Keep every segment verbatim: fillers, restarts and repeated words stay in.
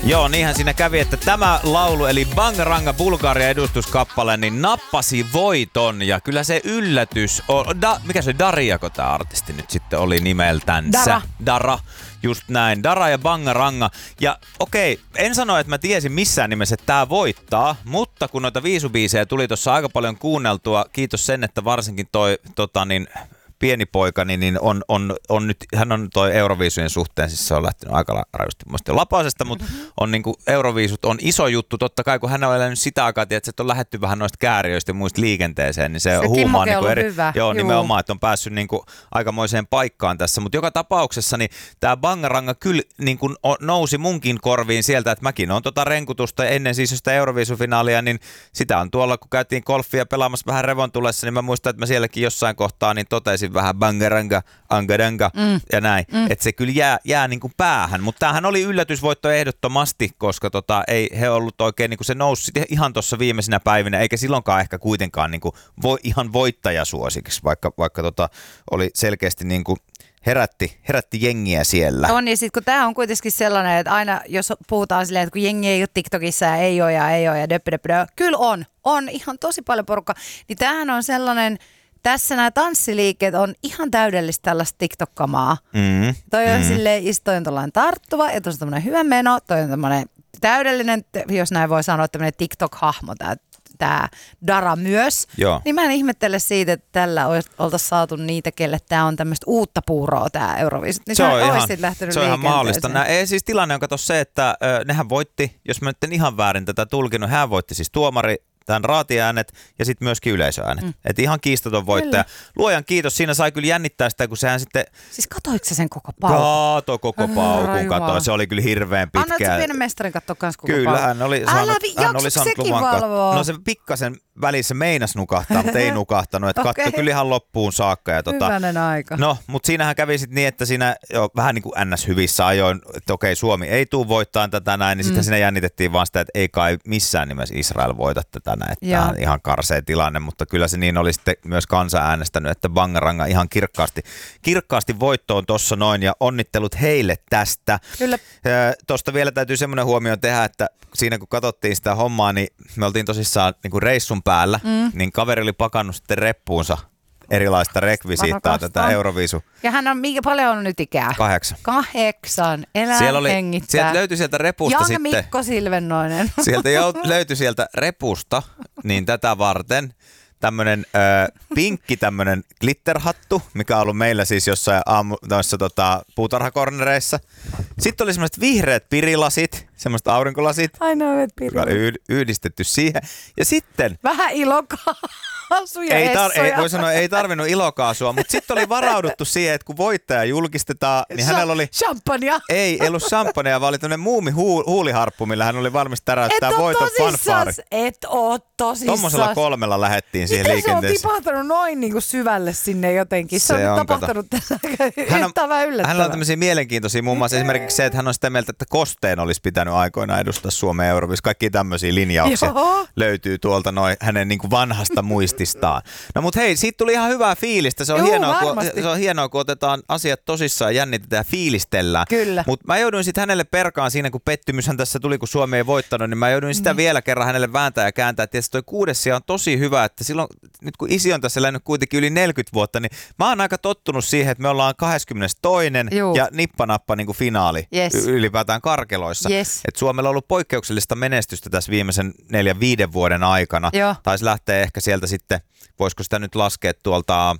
Joo, niinhän siinä kävi, että tämä laulu, eli Bangaranga Bulgaria edustuskappale, niin nappasi voiton. Ja kyllä se yllätys on, da, mikä se Dariako tämä artisti nyt sitten oli nimeltänsä? Dara. Dara, just näin. Dara ja Bangaranga. Ja okei, en sano, että mä tiesin missään nimessä, että tää voittaa, mutta kun noita viisubiisejä tuli tuossa aika paljon kuunneltua, kiitos sen, että varsinkin toi tota niin, pieni poikani, niin on, on, on nyt, hän on toi Euroviisujen suhteen, siis se on lähtenyt aika rajusti muista lapasesta, mutta on niinku Euroviisut on iso juttu, totta kai kun hän on elänyt sitä aikaa, että on lähdetty vähän noista kääriöistä ja muista liikenteeseen, niin se, se huumaa niinku eri, hyvä. joo, Juu. nimenomaan, että on päässyt niinku aikamoiseen paikkaan tässä, mutta joka tapauksessa niin tää Bangaranga kyllä niinku nousi munkin korviin sieltä, että mäkin on tota renkutusta ennen siis sitä Euroviisufinaalia, niin sitä on tuolla, kun käytiin golfia pelaamassa vähän revontulessa, niin mä muistan, että mä sielläkin jossain kohtaa niin totesin vähän Bangaranga, Angadanga mm. ja näin. Mm. Että se kyllä jää, jää niinku päähän. Mutta tämähän oli yllätysvoitto ehdottomasti, koska tota, ei he ollut oikein, niinku se nousi ihan tuossa viimeisinä päivinä, eikä silloinkaan ehkä kuitenkaan niinku vo, ihan voittajasuosiksi, vaikka, vaikka tota, oli selkeästi niinku herätti, herätti jengiä siellä. On, ja sitten kun tämä on kuitenkin sellainen, että aina jos puhutaan silleen, että kun jengi ei ole TikTokissa ja ei ole ja ei ole ja döppö, döppö, döppö, kyllä on, on ihan tosi paljon porukkaa, niin tämähän on sellainen. Tässä nämä tanssiliikkeet on ihan täydellistä tällaista TikTok-kamaa. Mm, toi on mm. silleen, toi on tollainen tarttuva ja toi on tämmöinen hyvä meno, toi on tämmöinen täydellinen, jos näin voi sanoa, tämmöinen TikTok-hahmo, tämä tää Dara myös. Joo. Niin mä en ihmettele siitä, että tällä oltaisiin saatu niitä, kelle tämä on tämmöistä uutta puuroa tämä Euroviisut. Niin se on ihan, se on ihan mahdollista. Nää, ei, siis tilanne on kato se, että ö, nehän voitti, jos mä nyt en ihan väärin tätä tulkinut, hän voitti siis tuomari, tämän raatiäänet ja sitten myöskin yleisöäänet. Mm. Että ihan kiistaton voittaja. Kyllä. Luojan kiitos, siinä sai kyllä jännittää sitä, kun sehän sitten. Siis katoiko sä sen koko paukun? Kaato koko paukun, katoi. Se oli kyllä hirveän pitkä. Annoit sä pienen mestarin katsoa kans koko kyllä, paukun? hän oli saanut, Älä, hän oli saanut luvan katsoa. No se pikkasen välissä meinas nukahtaa, mutta ei nukahtanut. Että okay. Katsoi kyllä ihan loppuun saakka. Ja tota, hyvänen aika. No, mutta siinähän kävi sitten niin, että siinä jo vähän niin kuin ns. Hyvissä ajoin, että okei, Suomi ei tule voittaa tätä näin, niin mm. sitten siinä jännitettiin vaan sitä, että ei kai missään nimessä Israel voita tätä näin. Tämä on ihan karsea tilanne, mutta kyllä se niin oli sitten myös kansa äänestänyt, että Bangaranga ihan kirkkaasti, kirkkaasti voittoon tuossa noin ja onnittelut heille tästä. Kyllä. Tuosta vielä täytyy semmoinen huomio tehdä, että siinä kun katsottiin sitä hommaa, niin me oltiin tosissaan niin kuin reissun päällä, mm. niin kaveri oli pakannut sitten reppuunsa erilaista rekvisiittaa tätä Euroviisu. Ja hän on, mikä paljon on nyt ikää? Kahdeksan. Kahdeksan. Elää siellä oli, hengittää. Sieltä löytyi sieltä repusta Jan sitten. Mikko Silvennoinen. Sieltä löytyi sieltä repusta, niin tätä varten tämmönen äh, pinkki tämmönen glitterhattu, mikä on ollut meillä siis jossain aamu, noissa tota, puutarhakornereissa. Sitten oli semmoiset vihreät pirilasit, semmoiset aurinkolasit. Ainoa pirilasit. Yh- yhdistetty siihen. Ja sitten vähän ilokaasuja. Ei, tar- ei, voi sanoa, ei tarvinnut ilokaasua, mutta sitten oli varauduttu siihen, että kun voittaja julkistetaan, niin hänellä oli. Champagnea. Ei, ei ollut champagnea, vaan oli tämmöinen muumi huu- huuliharppu, millä hän oli valmis täräyttää voiton fanfaari. Et oo tosissas. Tommosella kolmella lähdettiin siihen miten liikenteeseen. Se on tipahtanut noin niin kuin syvälle sinne jotenkin. Se, se on, on tapahtunut tässä yllättävän yllättävän. Hänellä on tämmöisiä mielenkiintoisia, muun muassa esimerkiksi se, että hän on sitä mieltä, että Kosteen olisi pitänyt aikoinaan edustaa Suomen Euroviisua. Kaikki tämmöisiä linjauksia Joo. löytyy tuolta noin hänen niin kuin vanhasta muististaan. No mut hei, siitä tuli ihan hyvää fiilistä. Se on, Joo, hienoa, kun, se on hienoa, kun otetaan asiat tosissaan, jännitetään ja fiilistellään. Kyllä. Mutta mä jouduin sitten hänelle perkaan siinä, kun pettymyshän tässä tuli, kun Suomi ei voittanut, niin mä jouduin sitä mm. vielä kerran hänelle vääntää ja kääntää. Tietysti toi kuudes sija on tosi hyvä, että silloin, nyt kun isi on tässä elänyt kuitenkin yli neljäkymmentä vuotta, niin mä oon aika tottunut siihen, että me ollaan kahdeskymmenestoinen Juu. ja nippanappa niin kuin finaali yes. y- ylipäätään karkeloissa. Yes. Et Suomella on ollut poikkeuksellista menestystä tässä viimeisen neljän viiden vuoden aikana. Joo. Taisi lähteä ehkä sieltä sitten, voisiko sitä nyt laskea tuolta,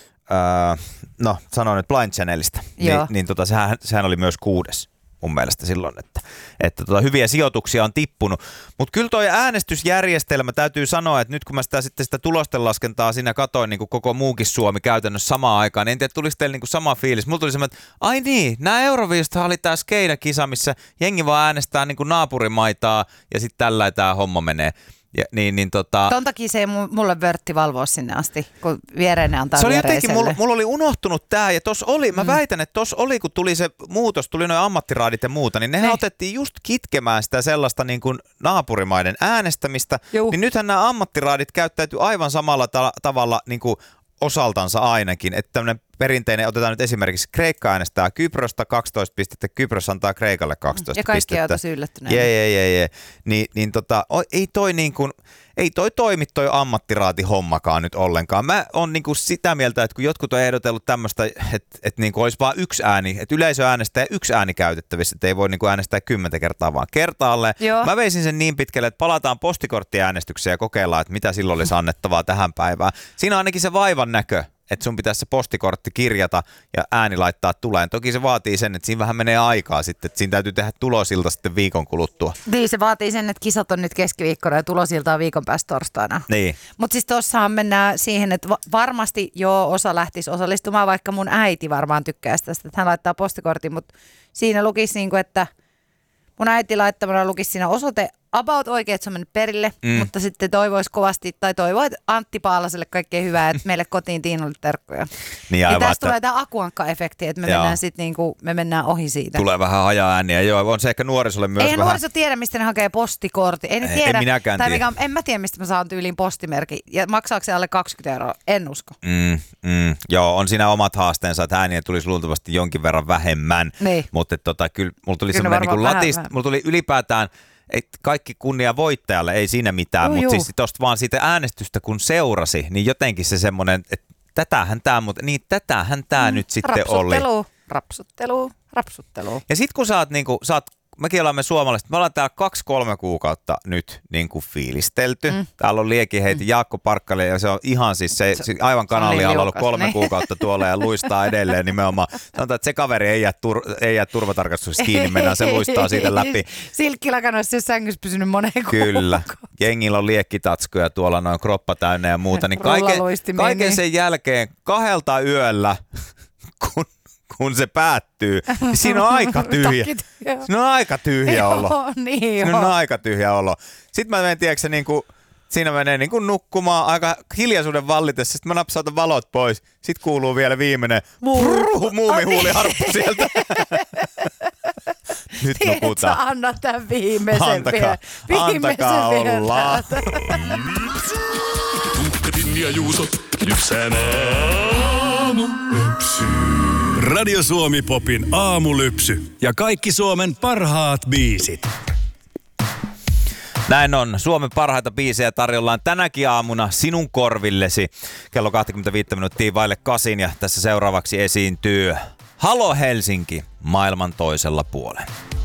öö, no sanon nyt Blind Channelista, Ni, niin tota, sehän, sehän oli myös kuudes mun mielestä silloin, että, että tota, hyviä sijoituksia on tippunut. Mutta kyllä toi äänestysjärjestelmä täytyy sanoa, että nyt kun mä sitä, sitten sitä tulosten laskentaa siinä katoin niin kuin koko muukin Suomi käytännössä samaan aikaan, niin en tiedä, tuliko teille niin kuin sama fiilis. Mulla tuli semmoinen, että ai niin, nämä Euroviisuthan oli tää skeijakisa, missä jengi vaan äänestää niin kuin naapurimaitaa ja sitten tällä tämä homma menee. Ja, niin, niin, tota... Ton takia se ei mulle vörtti valvoa sinne asti, kun viereinen antaa se oli viereiselle. jotenkin, mulla, mulla oli unohtunut tää ja tossa oli, mä mm. väitän, että tossa oli, kun tuli se muutos, tuli noin ammattiraadit ja muuta, niin nehän ne. otettiin just kitkemään sitä sellaista niin kuin naapurimaiden äänestämistä, Juh. niin nythän nämä ammattiraadit käyttäytyy aivan samalla ta- tavalla niin kuin osaltansa ainakin, että tämmöinen perinteinen, otetaan nyt esimerkiksi Kreikka äänestää Kyprosta kaksitoista pistettä, Kypros antaa Kreikalle kaksitoista pistettä. Ja kaikki on tosi yllättyneet. Jee, jee, jee, jee. Niin, niin tota, ei toi niin kuin, ei toi toimi toi ammattiraati hommakaan nyt ollenkaan. Mä oon niin kuin sitä mieltä, että kun jotkut on ehdotellut tämmöistä, että, että niin kuin olisi vaan yksi ääni, että yleisö äänestää yksi ääni käytettävissä, että ei voi niin kuin äänestää kymmentä kertaa vaan kertaalle. Joo. Mä veisin sen niin pitkälle, että palataan postikorttiäänestykseen ja kokeillaan, että mitä silloin olisi annettavaa tähän päivään. Siinä on ainakin se vaivan näkö, että sun pitäisi se postikortti kirjata ja ääni laittaa tuleen. Toki se vaatii sen, että siinä vähän menee aikaa sitten, että siinä täytyy tehdä tulosilta sitten viikon kuluttua. Niin, se vaatii sen, että kisat on nyt keskiviikkona ja tulosilta on viikon päästä torstaina. Niin. Mutta siis tuossahan mennään siihen, että varmasti joo osa lähtisi osallistumaan, vaikka mun äiti varmaan tykkäisi tästä, että hän laittaa postikortin, mutta siinä lukisi niin kuin, että mun äiti laittamana lukisi siinä osoite about oikein, että se on mennyt perille, mm. mutta sitten toivoisi kovasti, tai toivoo, että Antti Paalaselle kaikkea hyvää, että meille kotiin Tiinalle terkkuja. Niin ja aivan, tästä että tulee tämä akuankka-efekti, että me mennään, sit niinku, me mennään ohi siitä. Tulee vähän haja-ääniä, joo, on se ehkä nuorisolle myös ei vähän. Ei nuoriso tiedä, mistä ne hakee postikortin, ei ne tiedä. En minäkään tai tiedä. mikä, en mä tiedä, mistä mä saan tyyliin postimerkin, ja maksaako se alle kaksikymmentä euroa, en usko. Mm, mm, joo, on siinä omat haasteensa, että ääniä tulisi luultavasti jonkin verran vähemmän, niin. mutta tota, kyllä mulla tuli kyllä semmoinen niin latista, mulla tuli ylipäätään, ei, kaikki kunnia voittajalle, ei siinä mitään, mutta siis tosta vaan siitä äänestystä kun seurasi, niin jotenkin se semmoinen, että tätähän tämä, mutta niin tätähän tämä mm, nyt sitten oli. Rapsuttelu, rapsuttelu, rapsuttelu. Ja sit kun sä oot, niinku, sä oot mekin olemme suomalaiset, me ollaan täällä kaksi kolme kuukautta nyt niin kuin fiilistelty. Mm. Täällä on liekiheiti mm. Jaakko Parkkali ja se on ihan siis se, se aivan kanallia on ollut kolme niin. kuukautta tuolla ja luistaa edelleen nimenomaan. Sanotaan, että se kaveri ei jää, tur, ei jää turvatarkastuksessa kiinni, mennään se luistaa siitä läpi. Silkkilakanoissa ei sängyssä pysynyt moneen Kyllä. Jengillä on liekkitatskuja tuolla noin kroppa täynnä ja muuta. Niin kaiken, kaiken sen jälkeen kahdelta yöllä, kun kun se päättyy, niin siinä on aika tyhjä. Siinä on aika tyhjä olo. Joo, niin siinä on aika tyhjä olo. Sitten mä menen, tiedätkö, niin kuin, siinä menee niin kuin nukkumaan aika hiljaisuuden vallitessa. Sitten mä napsautan valot pois. Sitten kuuluu vielä viimeinen prrrr, muumihuuliharppu sieltä. Nyt nukutaan. Sä anna tämän viimeisen antakaa, vielä. Antakaa olla. Tukkatin ja Juusot lypsää aamulypsy. Radio Suomi Popin aamulypsy ja kaikki Suomen parhaat biisit. Näin on. Suomen parhaita biisejä tarjollaan tänäkin aamuna sinun korvillesi. Kello kaksikymmentäviisi minuuttia vaille kasin ja tässä seuraavaksi esiintyy Halo Helsinki maailman toisella puolella.